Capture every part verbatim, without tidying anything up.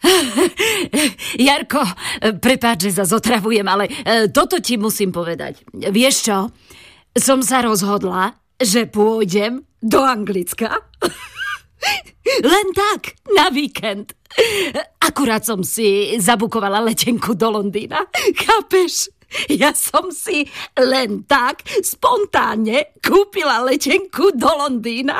Jarko, prepáč, že sa zotravujem, ale toto ti musím povedať. Vieš čo? Som sa rozhodla, že pôjdem do Anglicka. Len tak, na víkend. Akurát som si zabukovala letenku do Londýna. Chápeš? Ja som si len tak spontánne kúpila letenku do Londýna.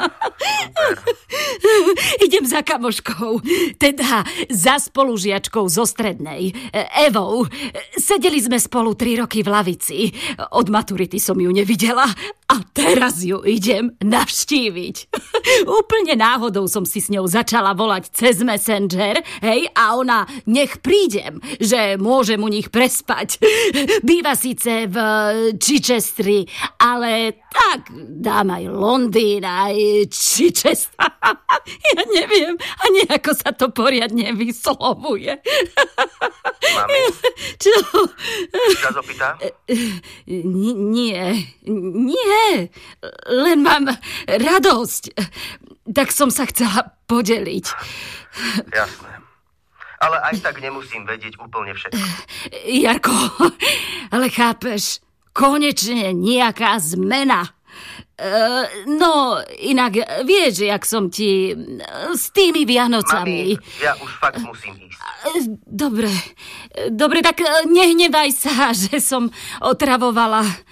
Idem za kamoškou, teda za spolužiačkou zo strednej, Evou. Sedeli sme spolu tri roky v lavici. Od maturity som ju nevidela a teraz ju idem navštíviť. Úplne náhodou som si s ňou začala volať cez Messenger, hej, a ona, nech prídem, že môžem u nich prespať. Býva síce v Chichesteri, ale tak dám aj Londýn, aj Chichester. Ja neviem ani ako sa to poriadne vyslovuje. Mami? Čo? Sa zopýta? Nie, nie, len mám radosť. Tak som sa chcela podeliť. Jasné. Ale aj tak nemusím vedieť úplne všetko. Jarko, ale chápeš, konečne nejaká zmena. Uh, no, inak vieš, jak som ti uh, s tými Vianocami. Mami, ja už fakt musím ísť. Uh, dobre, dobre, tak nehnevaj sa, že som otravovala